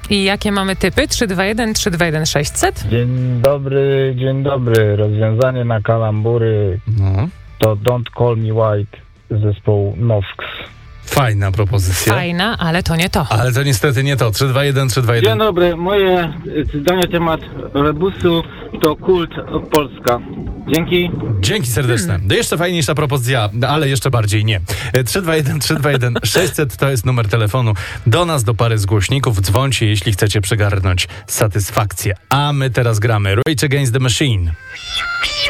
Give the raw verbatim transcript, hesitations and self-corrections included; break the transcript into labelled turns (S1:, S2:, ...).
S1: I jakie mamy typy? trzy dwa jeden, trzy dwa jeden, sześćset?
S2: Dzień dobry, dzień dobry. Rozwiązanie na kalambury
S3: No.
S2: to Don't Call Me White zespołu Novx.
S3: Fajna propozycja.
S1: Fajna, ale to nie to.
S3: Ale to niestety nie to. trzy dwa jeden, trzy dwa jeden.
S4: Dzień dobry, moje zdanie na temat rebusu to Kult Polska. Dzięki.
S3: Dzięki serdeczne.
S1: Hmm.
S3: Jeszcze fajniejsza propozycja, ale jeszcze bardziej nie. trzy dwa jeden, trzy dwa jeden, sześćset to jest numer telefonu do nas, do pary z głośników. Dzwońcie, jeśli chcecie przygarnąć satysfakcję. A my teraz gramy Rage Against the Machine.